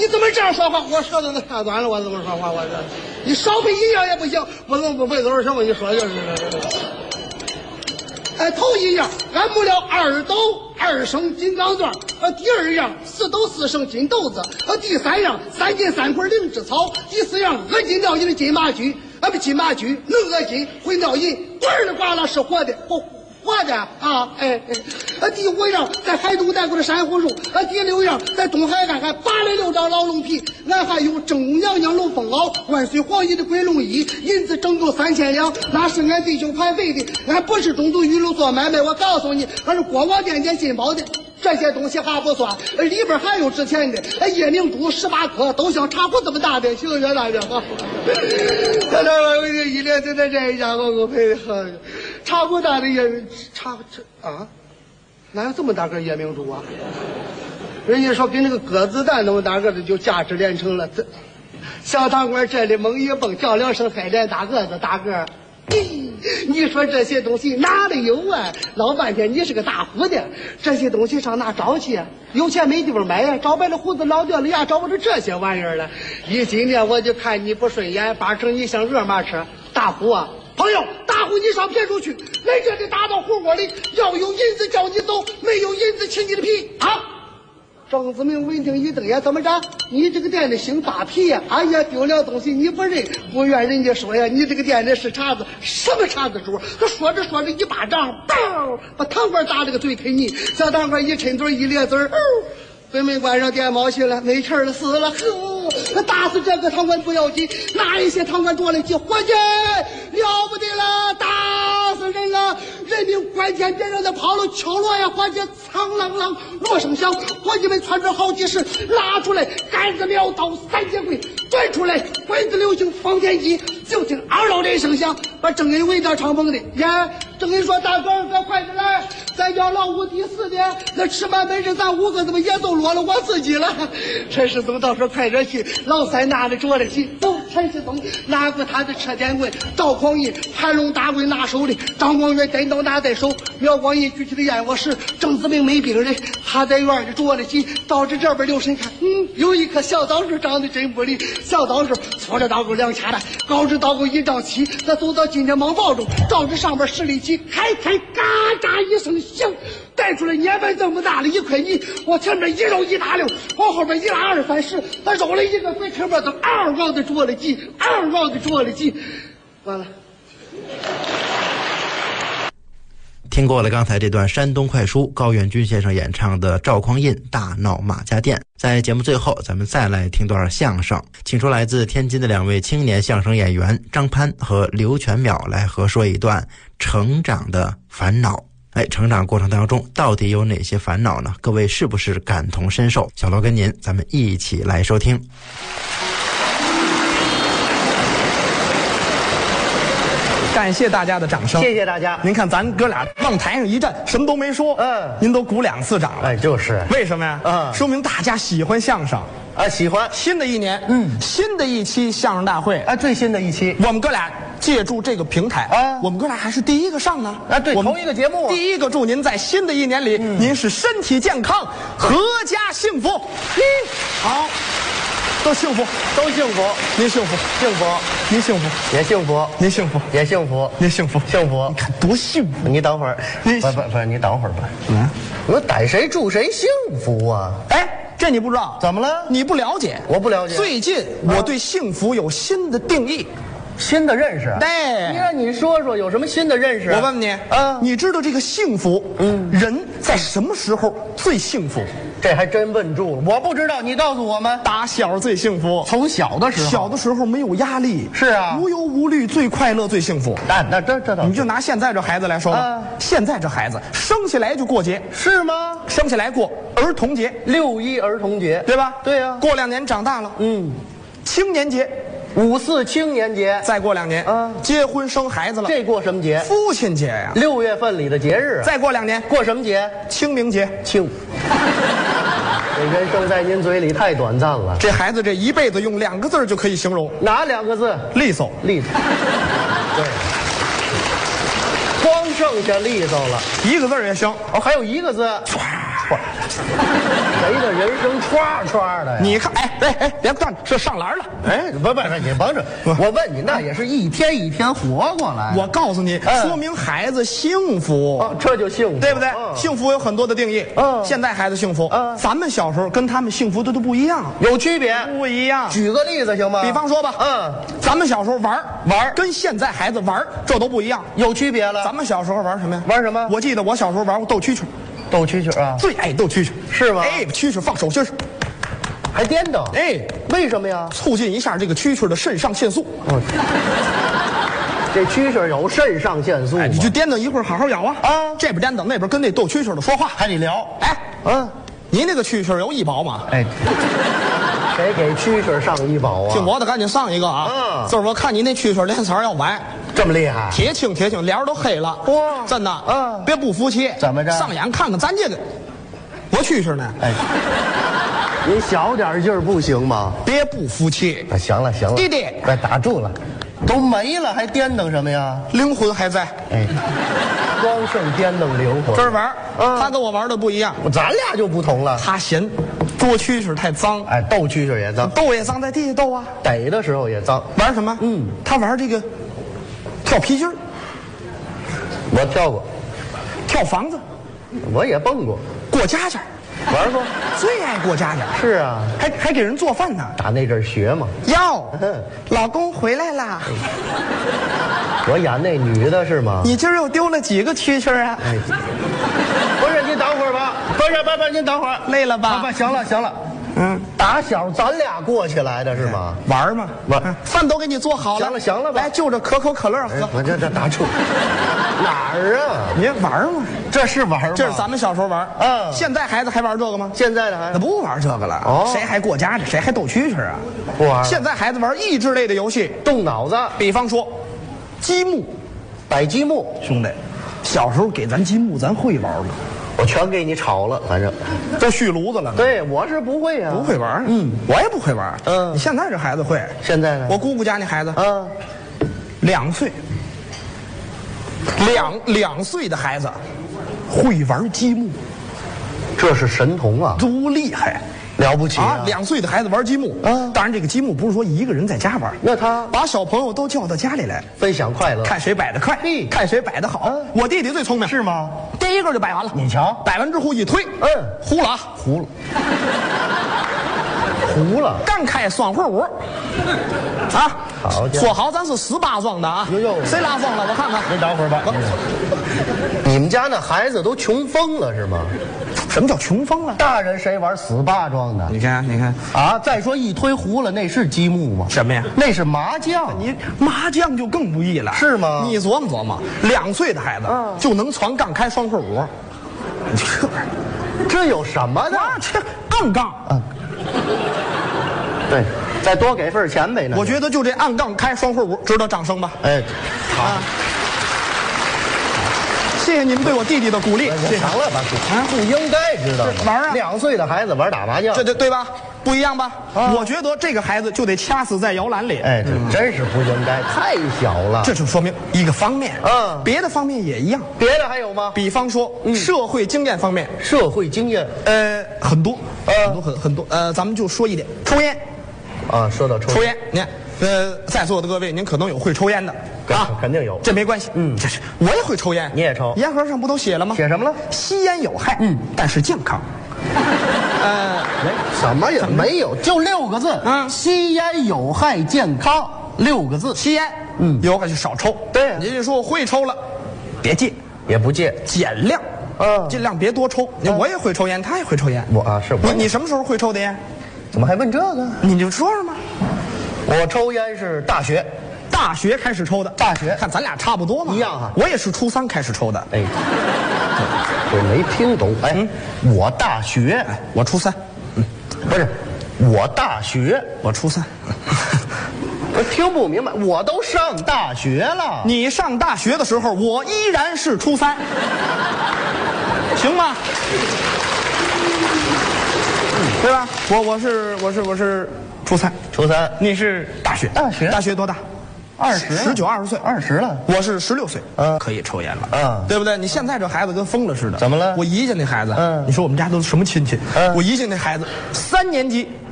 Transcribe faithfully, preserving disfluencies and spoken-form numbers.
你怎么这样说话？我舌头都太短了，我怎么说话？我这你少配音样也不行，不能不背都是什么？你说就是。哎，头一样俺木了二斗二升金刚钻，呃，第二样四斗四升金豆子，呃，第三样三斤三捆灵芝草，第四样恶金尿银的金马驹，啊不金马驹能恶金会尿银，罐的挂了是活的，不活的啊，哎哎，呃，第五样在海东带过的珊瑚树，呃，第六样在东海岸还拔了六张老龙皮，俺还有正宫娘娘龙凤袄，万岁皇爷的龟龙衣，银子整够三千两，那是俺弟兄排费的，俺不是中途玉露做买卖，我告诉你，俺是国王殿前进宝的。这些东西还不算，里边还有值钱的，夜明珠十八颗，都像茶壶这么大的，行远大的哈。他这一连在这这一家给我赔的，茶壶大的夜茶这啊，哪有这么大个夜明珠啊？人家说跟那个鸽子蛋那么大个的就价值连城了。这小堂馆这里猛一蹦，叫两声海莲大个子大个。你说这些东西哪里有啊？老半天你是个大户的，这些东西上哪找去？有钱没地方买呀，找白了胡子老掉了牙，找不着这些玩意儿了。一今天我就看你不顺眼，八成你想热马车。大户啊，朋友，大户你上别处去，来这里打到火锅里，要有银子叫你走，没有银子请你的皮啊！张子明闻听一瞪眼，怎么着？你这个店里姓大皮呀？哎呀，丢了东西你不认，不愿人家说呀，你这个店里是茬子，什么茬子主？他说着说着一巴掌，嘣，把堂官打了个嘴啃泥。小堂官一抻嘴一咧嘴儿，北门关上电毛去了，没气儿了，死了。呵，那打死这个堂官不要紧，那一些堂官着了急，伙计了不得了，打死人了！人命关天，别让他跑了，敲锣呀，伙计，苍啷啷，锣声响，伙计们窜出好几十，拉出来杆子苗刀三节棍，拽出来鬼子流星方天戟，就听嗷嗷的一声响，把郑恩围到敞篷的呀。郑恩说：“大哥，哥快点来，咱家老五第四的，那吃满本事，咱五个怎么也都落了我自己了。”陈世宗倒说：“快点去。”老三拿着着了去，走。陈世宗拿过他的车点棍，赵匡胤盘龙大棍拿手里，张光远单刀拿在手，苗光义举起的燕窝石，郑子明没病人，他在院里着了急，到这这边留神看，嗯，有一棵小枣树长得真不离，小枣树搓着刀钩两掐的，高直刀钩一丈七，他走到金天芒抱中，照着上边十里起，开开嘎喳一声响，带出来年份这么大的一块泥，往前面一揉一大溜，往后边一拉二三十，他揉了一个鬼坑边，都嗷嗷的着了急，嗷嗷的着了急，完了。 听过了刚才这段山东快书高远军先生演唱的赵匡胤大闹马家店，在节目最后咱们再来听段相声，请出来自天津的两位青年相声演员张潘和刘全淼来合说一段成长的烦恼。哎，成长过程当中到底有哪些烦恼呢？各位是不是感同身受？小罗跟您咱们一起来收听。 感谢大家的掌声， 谢谢大家。 您看咱哥俩往台上一站，什么都没说，嗯，您都鼓两次掌了。 哎，就是， 为什么呀？嗯，说明大家喜欢相声啊，喜欢。 新的一年，嗯，新的一期相声大会， 啊，最新的一期， 我们哥俩借助这个平台啊，我们哥俩还是第一个上呢。 啊，对，头一个节目， 第一个祝您在新的一年里，嗯、您是身体健康，阖家幸福。嗯，好。都幸福， 都幸福， 您幸福， 幸福， 您幸福， 也幸福， 您幸福， 也幸福， 您幸福， 幸福。 你看多幸福！ 你等会儿， 你不不不，你等会儿吧。嗯，我逮谁祝谁幸福啊？ 哎，这你不知道？ 怎么了？ 你不了解， 我不了解。 最近我对幸福有新的定义。 新的认识， 对， 你让你说说有什么新的认识？ 我问你，啊，你知道这个幸福，嗯，人在什么时候最幸福？ 这还真问住了，我不知道，你告诉我们。 打小最幸福， 从小的时候， 小的时候没有压力， 是啊， 无忧无虑，最快乐，最幸福。 那那这这倒， 你就拿现在这孩子来说吧，啊、现在这孩子生下来就过节， 是吗？ 生下来过儿童节， 六一儿童节， 对吧？ 对呀、啊。 过两年长大了，嗯，青年节。 五四青年节， 再过两年，啊，结婚生孩子了， 这过什么节？ 父亲节呀， 六月份里的节日。 再过两年， 过什么节？ 清明节。 清。这人生在您嘴里太短暂了。 这孩子这一辈子用两个字就可以形容， 哪两个字？ 利索， 利索。对，光剩下利索了， 一个字也行。 哦，还有一个字， 谁的人生歘歘的呀？ 你看，哎哎哎，别站，这上篮了。 哎，不不是，你甭着，我问你，那也是一天一天活过来。 我告诉你， 嗯说明孩子幸福， 哦，这就幸福， 对不对？ 嗯幸福有很多的定义。 嗯现在孩子幸福， 嗯咱们小时候跟他们幸福的都不一样， 有区别。 不一样。 举个例子行吗？ 比方说吧， 嗯， 咱们小时候玩儿玩儿跟现在孩子玩儿这都不一样。 有区别了。 咱们小时候玩什么呀？ 玩什么我记得我小时候玩过斗蛐蛐， 斗蛐蛐啊， 最爱斗蛐蛐， 是吗哎，蛐蛐放手心儿， 还颠倒。 哎， 为什么呀？ 促进一下这个蛐蛐的肾上腺素。 这蛐蛐有肾上腺素吗， 哎，你就颠倒一会儿，好好咬啊！ 啊这边颠倒，那边跟那斗蛐蛐的说话。 还得聊。 哎， 嗯， 你那个蛐蛐有医保吗？ 哎，谁给蛐蛐上医保啊？ 听我的，赶紧上一个啊！ 嗯就是我看你那蛐蛐脸色要歪， 这么厉害？ 铁青铁青，脸儿都黑了。 哇真的， 嗯别不服气。 怎么着上眼看看咱这个，我蛐蛐呢？ 哎，你小点劲儿不行吗？ 别不服气， 啊，行了行了， 弟弟快打住了，都没了还颠腾什么呀？ 灵魂还在。 哎，光剩颠腾灵魂。 这儿玩儿， 嗯他跟我玩的不一样， 咱俩就不同了。 他嫌捉蛐蛐太脏， 哎，斗蛐蛐也脏， 斗也脏，在地下斗啊。 逮的时候也脏。 玩什么？ 嗯， 他玩这个跳皮筋儿、 我跳过， 跳房子、 我也蹦过， 过家家， 玩过。 最爱过家家， 是啊， 还还给人做饭呢。 打那阵儿学嘛。 哟哼， 老公回来啦！ 我演那女的是吗？ 你今儿又丢了几个蛐蛐啊？ 哎，不是，您等会儿吧。不是，不是，不是，您等会儿。 累了吧不，行了，行了。 嗯， 打小咱俩过起来的是吗？ 玩嘛， 玩嗯饭都给你做好了。 行了行了吧来就着可口可乐哎喝。 我这这打住，哪儿啊？ 你玩嘛？ 这是玩吗？ 这是咱们小时候玩。 嗯现在孩子还玩这个吗？ 现在的孩子那不玩这个了。 哦谁还过家家？谁还斗蛐蛐啊？ 不玩了现在孩子玩益智类的游戏， 动脑子， 比方说积木。 摆积木， 兄弟，小时候给咱积木，咱会玩吗？ 我全给你炒了，反正。 都续炉子了。 对，我是不会呀、 不会玩。 嗯， 我也不会玩。 嗯你现在这孩子会。 现在呢？ 我姑姑家那孩子， 啊， 两岁，两两岁的孩子会玩积木， 这是神童啊， 多厉害了不起啊！两岁的孩子玩积木， 啊当然这个积木不是说一个人在家玩， 那他把小朋友都叫到家里来， 分享快乐， 看谁摆的快嘿， 看谁摆的好啊。 我弟弟最聪明， 是吗？ 第一个就摆完了。 你瞧摆完之后一推， 嗯糊了啊， 糊了，糊了。 刚开双会舞，啊， 好家伙说好咱是十八庄的啊哟哟， 谁拉风了？我看看。 您等会儿吧。你们家那孩子都穷疯了是吗？ 什么叫穷疯了？ 大人谁玩死八庄的你看，你看， 啊？再说一推糊了，那是积木吗？ 什么呀？ 那是麻将。 你麻将就更不易了， 是吗你琢磨琢磨，两岁的孩子嗯就能传杠开双会舞，这这有什么的？ 啊这暗杠， 对，再多给份钱呗。那我觉得就这暗杠开双会舞值得掌声吧。 哎，好， 谢谢你们对我弟弟的鼓励，谢谢。 行了吧？不应该知道吗？ 这玩啊两岁的孩子玩打麻将， 这这对吧？不一样吧？ 啊我觉得这个孩子就得掐死在摇篮里。 哎，这真是不应该，太小了。 这就说明一个方面， 嗯别的方面也一样。 别的还有吗？ 比方说、 嗯社会经验方面， 社会经验呃，很多， 嗯很多很很多。呃，咱们就说一点，抽烟， 啊，说到抽抽烟，您看，呃，在座的各位，您可能有会抽烟的肯啊， 肯定有这没关系， 嗯这是我也会抽烟， 你也抽烟盒上不都写了吗？ 写什么了？ 吸烟有害， 嗯， 但是健康。呃， 哎，什么也没有，就六个字。 嗯吸烟有害健康，六个字。 吸烟， 嗯有可就少抽。 对您就说我会抽了，别戒， 也不戒。 减量， 嗯尽量别多抽。我也会抽烟，他也会抽烟。 我啊，是我你你什么时候会抽的烟？ 怎么还问这个？ 你就说说嘛。 我抽烟是大学， 大学开始抽的， 大学看咱俩差不多嘛， 一样哈我也是初三开始抽的， 哎，我没听懂。哎，我大学， 我初三， 不是，我大学， 我初三。 我听不明白。我都上大学了， 你上大学的时候，我依然是初三，行吗？对吧？我我是我是我是初三， 初三， 你是大学， 大学大学多大？ 二十，十九二十岁， 二十了。 我是十六岁， 嗯可以抽烟了， 嗯对不对？你现在这孩子跟疯了似的。 怎么了我姨家那孩子， 嗯你说我们家都是什么亲戚？ 嗯我姨家那孩子三年级